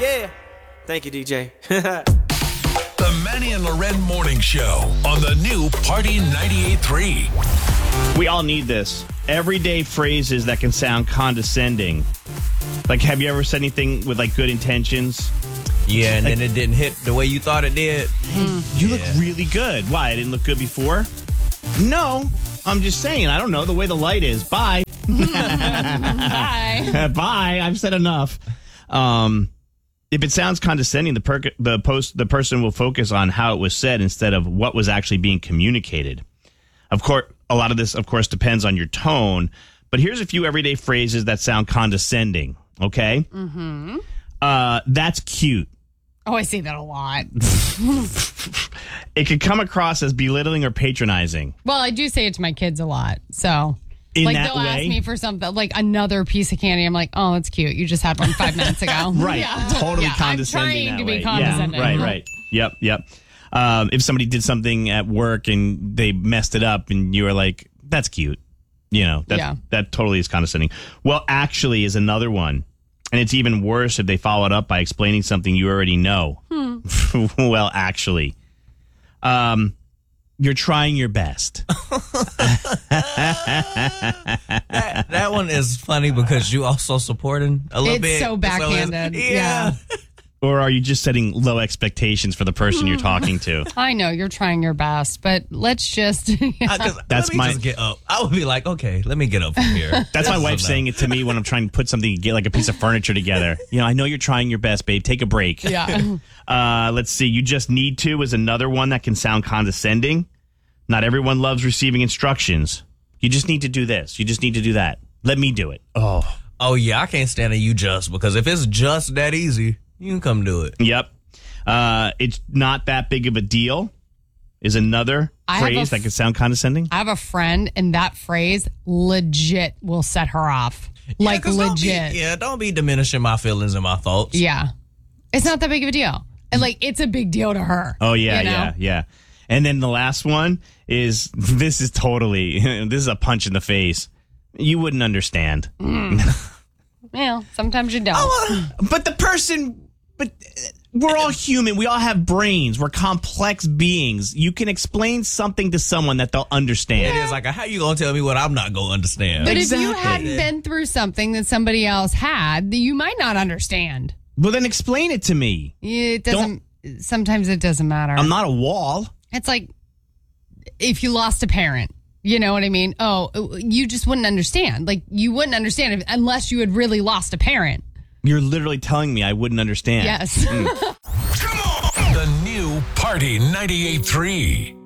Yeah. Thank you, DJ. The Manny and Loren Morning Show on the new Party 98.3. We all need this. Everyday phrases that can sound condescending. Like, have you ever said anything with, like, good intentions? Yeah, and then it didn't hit the way you thought it did. You look really good. Why? I didn't look good before? No. I'm just saying. I don't know. The way the light is. Bye. Bye. Bye. I've said enough. If it sounds condescending, the person will focus on how it was said instead of what was actually being communicated. Of course, a lot of this, of course, depends on your tone. But here's a few everyday phrases that sound condescending. Okay? Mm-hmm. That's cute. Oh, I say that a lot. It could come across as belittling or patronizing. Well, I do say it to my kids a lot. So, In like, that they'll way? ask me for something, like another piece of candy. I'm like, oh, that's cute. You just had one 5 minutes ago. Right. Yeah. Totally Yeah, condescending. I'm trying to that way. be condescending. Yeah, right. Yep. If somebody did something at work and they messed it up and you were like, that's cute. You know, that totally is condescending. Well, actually is another one. And it's even worse if they follow it up by explaining something you already know. Well, actually. You're trying your best. That one is funny because you also supporting a little bit. It's so backhanded. Yeah. Or are you just setting low expectations for the person you're talking to? I know you're trying your best, but let's just. That's my. Just get up. I would be like, okay, let me get up from here. That's my wife saying it to me when I'm trying to put something, get like a piece of furniture together. You know, I know you're trying your best, babe. Take a break. Yeah. Let's see. You just need to is another one that can sound condescending. Not everyone loves receiving instructions. You just need to do this. You just need to do that. Let me do it. Oh, yeah, I can't stand a you just because if it's just that easy, you can come do it. Yep. It's not that big of a deal is another phrase that can sound condescending. I have a friend, and that phrase legit will set her off. Like, legit. Don't be diminishing my feelings and my thoughts. Yeah. It's not that big of a deal. And, like, it's a big deal to her. Oh, yeah, you know? yeah. And then the last one is, this is a punch in the face. You wouldn't understand. Well, sometimes you don't. But we're all human. We all have brains. We're complex beings. You can explain something to someone that they'll understand. It is like, how you going to tell me what I'm not going to understand? But Exactly. if you hadn't been through something that somebody else had, you might not understand. Well, then explain it to me. It doesn't. Sometimes it doesn't matter. I'm not a wall. It's like if you lost a parent. You know what I mean? Oh, you just wouldn't understand. Like, you wouldn't understand unless you had really lost a parent. You're literally telling me I wouldn't understand. Yes. Come on! The new Party 98.3.